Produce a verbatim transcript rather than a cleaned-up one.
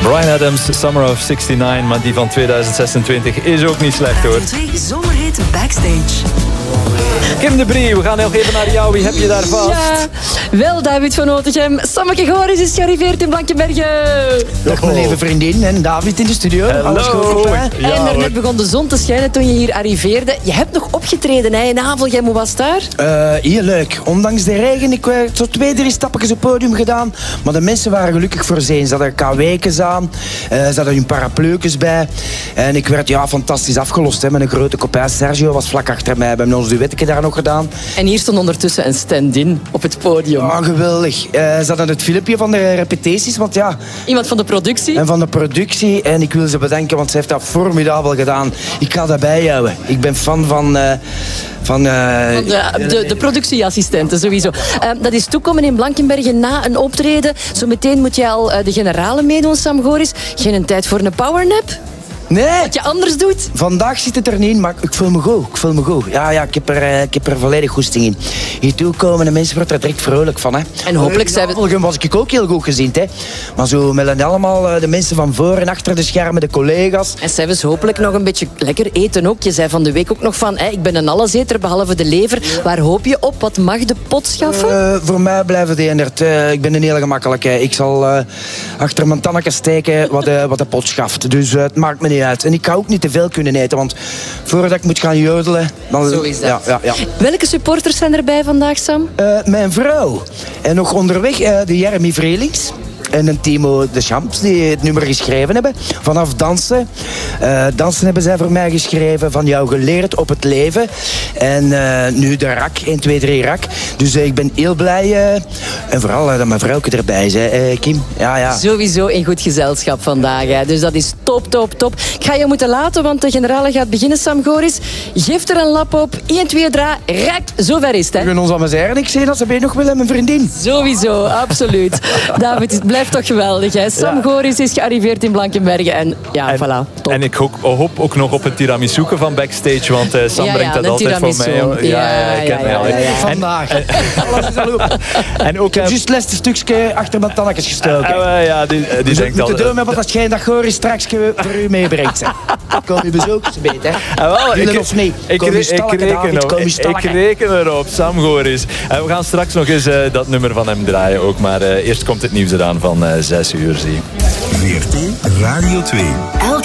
Bryan Adams, Summer of zesennegentig, maar die van tweeduizend zesentwintig is ook niet slecht hoor. Zomerhit Backstage. Kim de Brie, we gaan nog even naar jou. Wie heb je daar vast? Ja, wel David van Otegem. Sammeke Goris is gearriveerd in Blankenberge. Dag mijn lieve vriendin en David in de studio. Hallo. Alles goed, hè? Ja, en er hoor. net begon de zon te schijnen toen je hier arriveerde. Je hebt nog opgetreden hè, in Havelgem. Hoe was het daar? Uh, heel leuk. Ondanks de regen, ik heb zo twee, drie stapjes op het podium gedaan. Maar de mensen waren gelukkig voorzien. Ze hadden K W'tjes aan, uh, ze hadden hun parapluutjes bij. En ik werd ja, fantastisch afgelost hè, met een grote kopij. Sergio was vlak achter mij. We hebben ons duetje daar nog gedaan. En hier stond ondertussen een stand-in op het podium. Ja, geweldig. Uh, ze hadden het filmpje van de repetities, want ja... Iemand van de productie? En van de productie. En ik wil ze bedanken, want ze heeft dat formidabel gedaan. Ik ga dat bijhouden. Ik ben fan van... Uh, van, uh, Van de, de, de productieassistenten, sowieso. Uh, dat is toekomen in Blankenberge na een optreden. Zometeen moet jij al uh, de generale meedoen, Sam Goris. Geen tijd voor een powernap? Nee. Wat je anders doet? Vandaag zit het er niet in, maar ik voel me goed. Ik voel me goed. Ja, ja, ik heb er, uh, ik heb er volledig goesting in. Hier toe komen de mensen worden er direct vrolijk van. Hè. En hopelijk zijn we... Volgens was ik ook heel goed gezien. Hè. Maar zo met allemaal uh, de mensen van voor en achter de schermen, de collega's. En zij was hopelijk nog een beetje lekker eten ook. Je zei van de week ook nog van, hey, ik ben een alleseter behalve de lever. Waar hoop je op? Wat mag de pot schaffen? Uh, voor mij blijven de Endert. Uh, ik ben een hele gemakkelijke. Ik zal uh, achter mijn tanneken steken wat de, wat de pot schaft. Dus uh, het maakt me niet uit. En ik ga ook niet te veel kunnen eten, want voordat ik moet gaan jodelen... Dan, Zo is dat. Ja, ja, ja. Welke supporters zijn erbij vandaag, Sam? Uh, mijn vrouw. En nog onderweg uh, de Jeremy Vreelings. En een Timo de Champs die het nummer geschreven hebben. Vanaf dansen. Uh, dansen hebben zij voor mij geschreven. Van jou geleerd op het leven. En uh, nu de rak. één, twee, drie rak. Dus uh, ik ben heel blij. Uh, en vooral uh, dat mijn vrouwke erbij is. Hè. Uh, Kim. Ja, ja. Sowieso in goed gezelschap vandaag. Hè. Dus dat is top, top, top. Ik ga je moeten laten, want de generale gaat beginnen, Sam Goris. Geef er een lap op. één, twee, drie. Rak. Zover is het. Hè. We kunnen ons aan mijn ik zeggen dat ze bij nog willen, mijn vriendin. Sowieso, absoluut. David, het blijft toch geweldig. Hè? Sam ja. Goris is gearriveerd in Blankenberge. En ja, en, voilà, top. En ik hoop, hoop ook nog op het tiramisu van backstage, want uh, Sam ja, brengt ja, dat altijd tiramisu. voor mij. Ja, ja, ja, ja, ja, ja, ja. Vandaag. En, alles is al op. En ook... Ik heb juist het laatste stukje achter mijn tannetjes gestoken. Uh, uh, ja, die, die dus denkt ik al... moet doen met wat dat schijnt dat Goris straks voor u meebrengt. Ik kom je bezoeken, ze beter. Uh, wel, Willen ik, of niet? Ik, kom ik, je ik, reken David, op, kom je ik, ik reken erop, Sam Goris. Uh, we gaan straks nog eens uh, dat nummer van hem draaien ook, maar uh, eerst komt het nieuws eraan van uh, zes uur, zie je. V R T Radio twee. Elke